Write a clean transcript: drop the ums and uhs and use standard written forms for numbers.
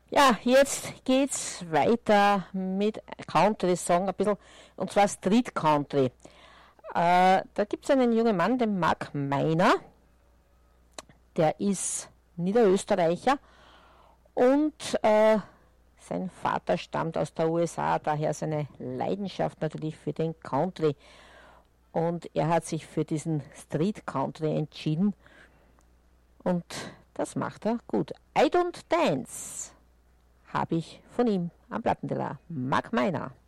Ja, jetzt geht's weiter mit Country-Song ein bisschen, und zwar Street Country. Da gibt es einen jungen Mann, den Mark Meiner, der ist Niederösterreicher und sein Vater stammt aus der USA, daher seine Leidenschaft natürlich für den Country. Und er hat sich für diesen Street Country entschieden und das macht er gut. I Don't Dance habe ich von ihm am Plattenteller. Mark Meiner.